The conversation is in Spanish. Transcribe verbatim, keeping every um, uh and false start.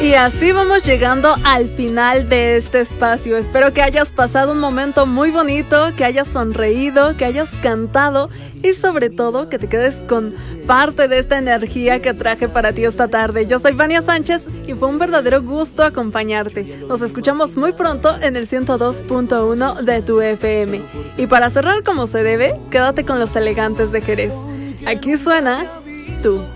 Y así vamos llegando al final de este espacio. Espero que hayas pasado un momento muy bonito, que hayas sonreído, que hayas cantado y sobre todo que te quedes con parte de esta energía que traje para ti esta tarde. Yo soy Vania Sánchez y fue un verdadero gusto acompañarte. Nos escuchamos muy pronto en el ciento dos punto uno de tu F M. Y para cerrar como se debe, quédate con los elegantes de Jerez. Aquí suena Tú.